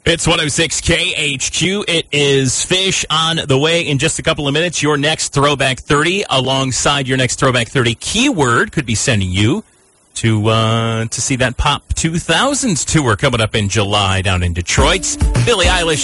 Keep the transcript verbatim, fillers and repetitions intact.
It's one oh six K H Q. It is Fish on the way in just a couple of minutes. Your next Throwback thirty alongside your next Throwback thirty keyword could be sending you to uh, to see that Pop two thousands tour coming up in July down in Detroit. Billie Eilish